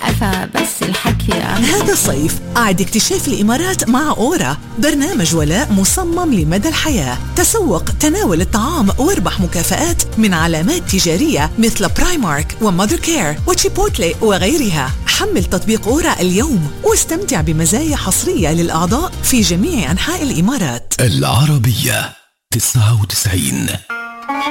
فبس الحكي هذا الصيف أعد اكتشاف الإمارات مع أورا، برنامج ولاء مصمم لمدى الحياة. تسوق، تناول الطعام واربح مكافآت من علامات تجارية مثل برايمارك ومادر كير وتشيبوتلي وغيرها. حمل تطبيق أورا اليوم واستمتع بمزايا حصرية للأعضاء في جميع أنحاء الإمارات. العربية 99.